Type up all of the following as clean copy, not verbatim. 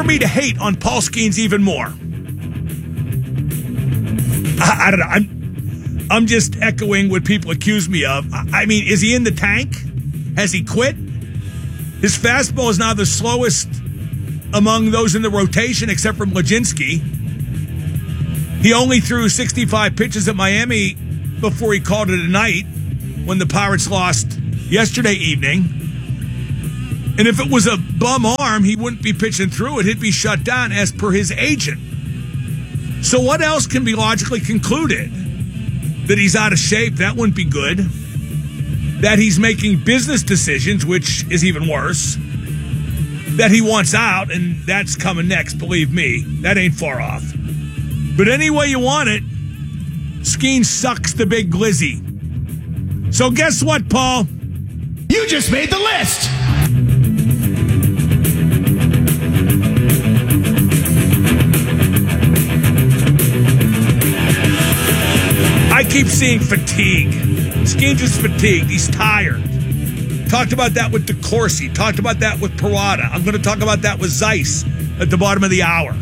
for me to hate on Paul Skeens even more? I don't know. I'm just echoing what people accuse me of. I mean, is he in the tank? Has he quit? His fastball is now the slowest among those in the rotation except for Mlodzinski. He only threw 65 pitches at Miami before he called it a night when the Pirates lost yesterday evening. And if it was a bum arm, he wouldn't be pitching through it. He'd be shut down as per his agent. So what else can be logically concluded? That he's out of shape, that wouldn't be good. That he's making business decisions, which is even worse. That he wants out, and that's coming next, believe me. That ain't far off. But any way you want it, Skeens sucks the big glizzy. So guess what, Paul? You just made the list! I keep seeing fatigue. Skeens is fatigued. He's tired. Talked about that with DeCourcy. Talked about that with Parada. I'm going to talk about that with Zeiss at the bottom of the hour.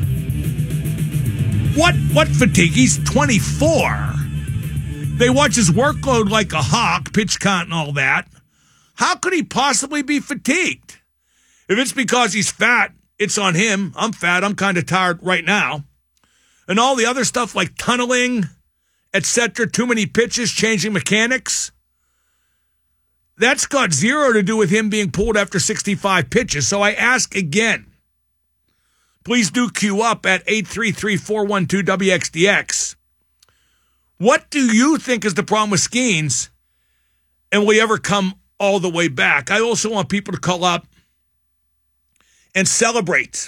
What fatigue? He's 24. They watch his workload like a hawk, pitch count and all that. How could he possibly be fatigued? If it's because he's fat, it's on him. I'm fat. I'm kind of tired right now. And all the other stuff like tunneling, etc., too many pitches, changing mechanics, that's got zero to do with him being pulled after 65 pitches. So I ask again, please do queue up at 833-412-WXDX. What do you think is the problem with Skeens, and will he ever come all the way back? I also want people to call up and celebrate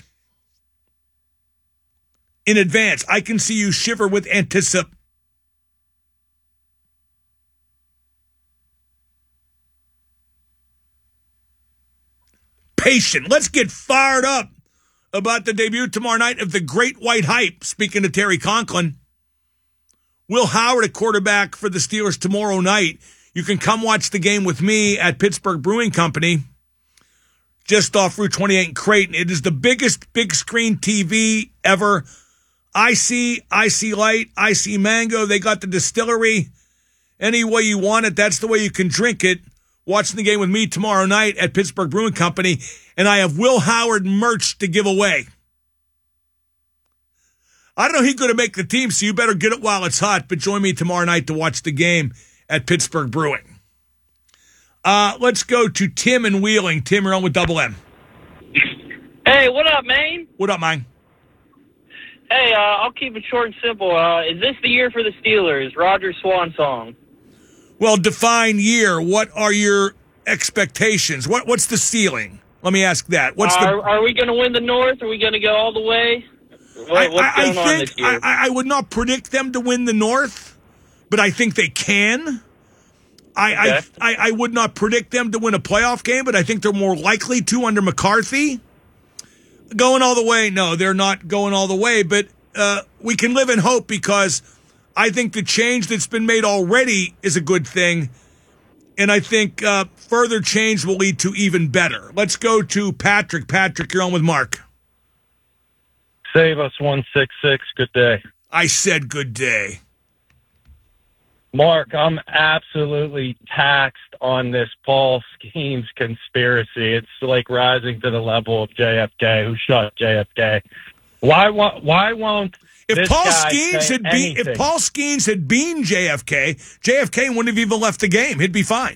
in advance. I can see you shiver with anticipation. Let's get fired up about the debut tomorrow night of the Great White Hype. Speaking of Terry Conklin, Will Howard, a quarterback for the Steelers tomorrow night. You can come watch the game with me at Pittsburgh Brewing Company, just off Route 28 in Creighton. It is the biggest big screen TV ever. IC Light, IC Mango. They got the distillery. Any way you want it, that's the way you can drink it. Watching the game with me tomorrow night at Pittsburgh Brewing Company, and I have Will Howard merch to give away. I don't know he's going to make the team, so you better get it while it's hot, but join me tomorrow night to watch the game at Pittsburgh Brewing. Let's go to Tim in Wheeling. Tim, you're on with Double M. Hey, what up, man? What up, man? Hey, I'll keep it short and simple. Is this the year for the Steelers? Roger's swan song. Well, define year. What are your expectations? What's the ceiling? Let me ask that. Are we going to win the North? Are we going to go all the way? What's going on this year? I would not predict them to win the North, but I think they can. I would not predict them to win a playoff game, but I think they're more likely to under McCarthy. Going all the way? No, they're not going all the way, but we can live in hope because I think the change that's been made already is a good thing, and I think further change will lead to even better. Let's go to Patrick. Patrick, you're on with Mark. Save us 166. Good day. I said good day. Mark, I'm absolutely taxed on this Paul Skeens conspiracy. It's like rising to the level of JFK. Who shot JFK? Why won't If Paul Skeens had been JFK, JFK wouldn't have even left the game. He'd be fine.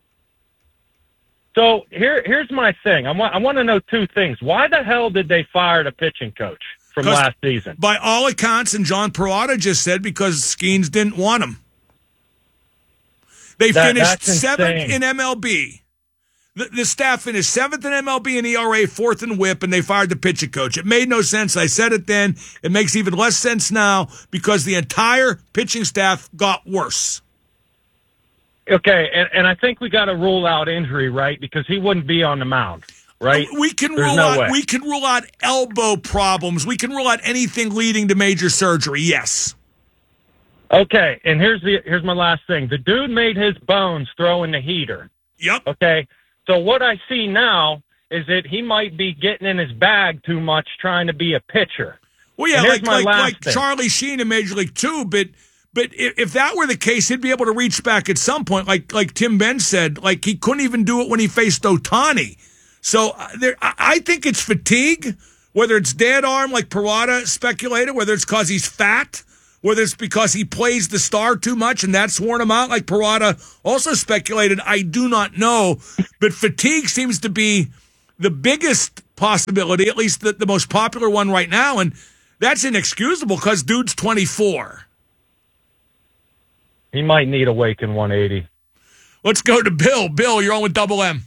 So here's my thing. I want to know two things. Why the hell did they fire the pitching coach from last season? By all accounts, and John Parada just said because Skeens didn't want him. They finished seventh in MLB. The staff finished seventh in MLB in ERA, fourth in WHIP, and they fired the pitching coach. It made no sense. I said it then. It makes even less sense now because the entire pitching staff got worse. Okay, and I think we got to rule out injury, right? Because he wouldn't be on the mound, right? We can rule out elbow problems. We can rule out anything leading to major surgery. Yes. Okay, and here's my last thing. The dude made his bones throwing the heater. Yep. Okay, so what I see now is that he might be getting in his bag too much trying to be a pitcher. Well, yeah, And here's my like last thing. Charlie Sheen in Major League 2, but if that were the case, he'd be able to reach back at some point. Like Tim Benn said, like he couldn't even do it when he faced Ohtani. So I think it's fatigue, whether it's dead arm like Parada speculated, whether it's because he's fat, whether it's because he plays the star too much and that's worn him out like Parada also speculated. I do not know, but fatigue seems to be the biggest possibility, at least the most popular one right now, and that's inexcusable because dude's 24. He might need a wake in 180. Let's go to Bill. Bill, you're on with Double M.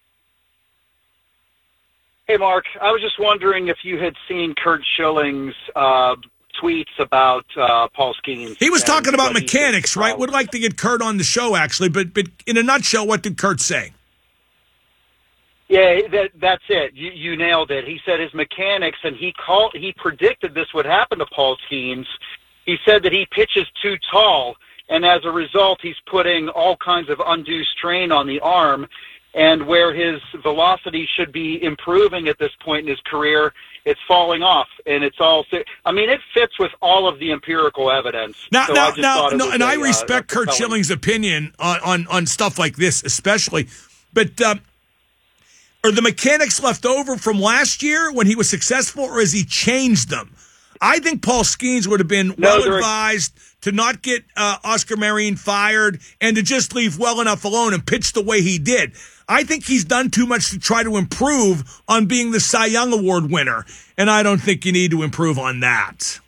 Hey, Mark. I was just wondering if you had seen Kurt Schilling's tweets about Paul Skeens. He was talking about what he mechanics, thinks right? about- Would like to get Kurt on the show, actually, but in a nutshell, what did Kurt say? Yeah, that's it. You nailed it. He said his mechanics, and he predicted this would happen to Paul Skeens. He said that he pitches too tall, and as a result, he's putting all kinds of undue strain on the arm. And where his velocity should be improving at this point in his career, it's falling off. And it's all, I mean, it fits with all of the empirical evidence. I respect Kurt Schilling's opinion on stuff like this, especially. But are the mechanics left over from last year when he was successful, or has he changed them? I think Paul Skeens would have been well-advised to not get Oscar Marin fired and to just leave well enough alone and pitch the way he did. I think he's done too much to try to improve on being the Cy Young Award winner, and I don't think you need to improve on that.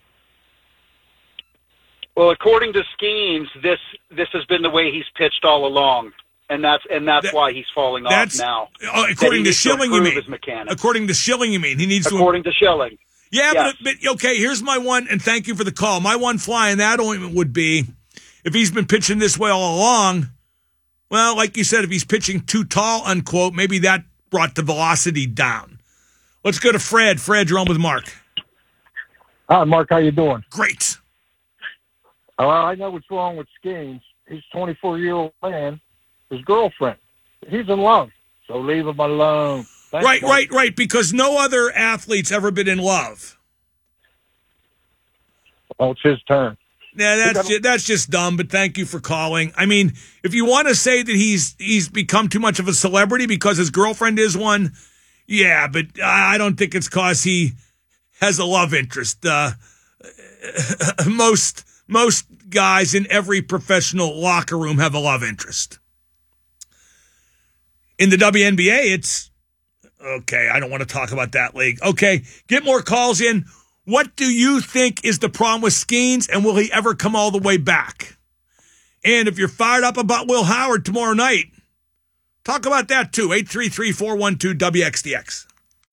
Well, according to Skeens, this has been the way he's pitched all along, and that's why he's falling off now. According to Schilling, you mean? His mechanics. According to Schilling, you mean? He needs according to Schilling. Yeah, yes. but okay, here's my one, and thank you for the call. My one fly in that ointment would be, if he's been pitching this way all along, well, like you said, if he's pitching too tall, unquote, maybe that brought the velocity down. Let's go to Fred. Fred, you're on with Mark. Hi, Mark. How you doing? Great. I know what's wrong with Skeens. He's a 24-year-old man. His girlfriend. He's in love, so leave him alone. Thanks, Right, because no other athlete's ever been in love. Oh, it's his turn. Yeah, that's just dumb, but thank you for calling. I mean, if you want to say that he's become too much of a celebrity because his girlfriend is one, yeah, but I don't think it's because he has a love interest. Most guys in every professional locker room have a love interest. In the WNBA, it's okay, I don't want to talk about that league. Okay, get more calls in. What do you think is the problem with Skeens, and will he ever come all the way back? And if you're fired up about Will Howard tomorrow night, talk about that too. 833-412-WXDX.